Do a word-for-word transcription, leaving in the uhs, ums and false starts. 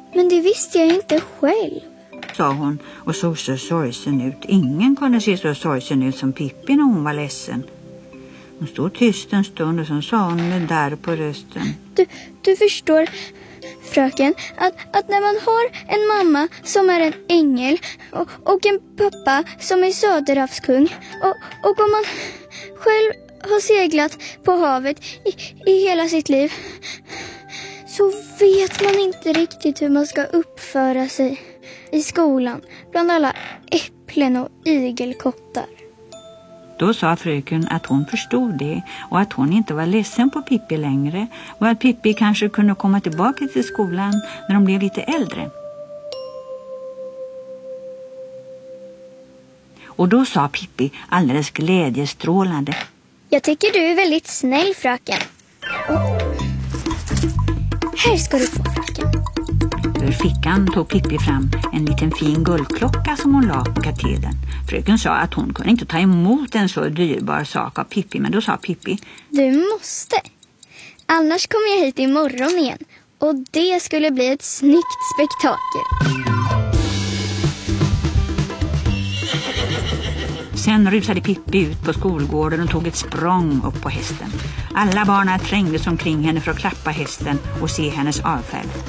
Men det visste jag inte själv, sa hon och såg så sorgsen ut. Ingen kunde se så sorgsen ut som Pippi när hon var ledsen. Hon stod tyst en stund och så sa hon med där på rösten. Du, du förstår, fröken, att, att när man har en mamma som är en ängel och, och en pappa som är söderhavskung och, och om man själv har seglat på havet i, i hela sitt liv, så vet man inte riktigt hur man ska uppföra sig i skolan bland alla äpplen och igelkottar. Då sa fröken att hon förstod det och att hon inte var ledsen på Pippi längre och att Pippi kanske kunde komma tillbaka till skolan när de blev lite äldre. Och då sa Pippi alldeles glädjestrålande: Jag tycker du är väldigt snäll, fröken. Och här ska du få, fröken. Ur fickan tog Pippi fram en liten fin guldklocka som hon la på katedern. Fröken sa att hon kunde inte ta emot en så dyrbar sak av Pippi, men då sa Pippi: Du måste. Annars kommer jag hit imorgon igen. Och det skulle bli ett snyggt spektakel. Sen rusade Pippi ut på skolgården och tog ett språng upp på hästen. Alla barnen trängdes omkring henne för att klappa hästen och se hennes avfärd.